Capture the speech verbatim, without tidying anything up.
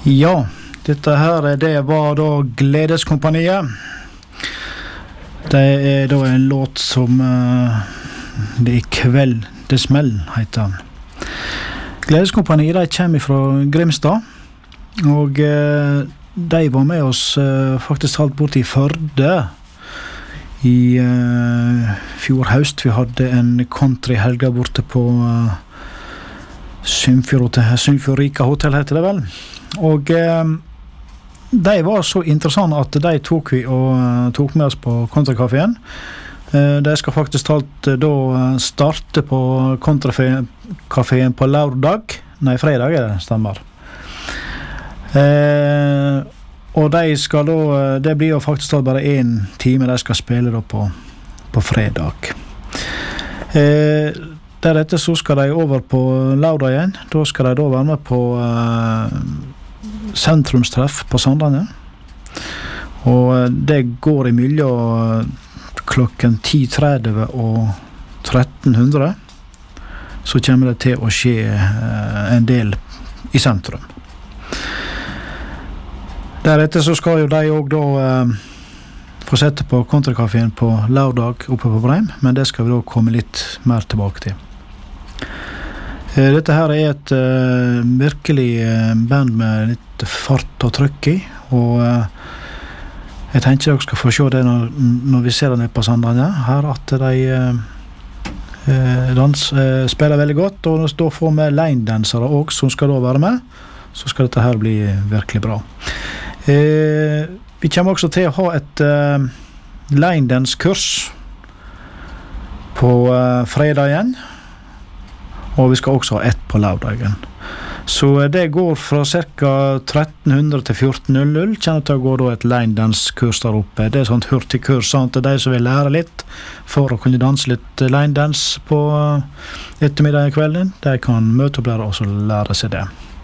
Ja, dette her det var da Gledeskompaniet. Det er da en låt som uh, det er kveld, det smell, heter den. Gledeskompaniet, de kommer fra Grimstad, og uh, de var med oss uh, faktisk alt bort i Førde i uh, fjor høst. Vi hadde en country-helga borte på uh, Sunnfjord Rika Hotel, heter det vel. Og uh, de var så interessante at de tok vi og uh, tok med oss på Kontracaféen. Uh, de skal faktisk talt uh, da starte på Kontracaféen på lørdag. Nei, fredag er det, stemmer. Uh, og de skal da, uh, det blir jo faktisk talt bare en time de skal spille da på, på fredag. Uh, deretter så skal de over på lørdag igjen. Da skal de da være med på uh, sentrumstreff på Sandane, og det går imellom klokken ti tretti og tretten hundre, så kommer det til å skje en del i sentrum. Deretter så skal jo de også da få sette på Kontracaféen på lørdag oppe på Breim, men det skal vi da komme litt mer tilbake til. Dette her er et uh, virkelig uh, band med litt fart og trykk i, og uh, jeg tenker dere skal få se det når, når vi ser det nede på Sandane her, at de uh, uh, dans, uh, spiller veldig godt, og når vi får med line-dansere også, som skal da være med, så skal dette her bli virkelig bra. Uh, vi kommer også til å ha et uh, line-dance-kurs på uh, fredag igjen, og vi skal også ha ett på lørdagen. Så det går fra ca. tretten hundre til fjorten null null, kjenner til å gå da et line-dance-kurs der oppe. Det er sånt hurtigkurs, sånn at de som vil lære litt for å kunne danse litt line-dance på ettermiddag i kvelden, de kan møte opp der og så lære seg det.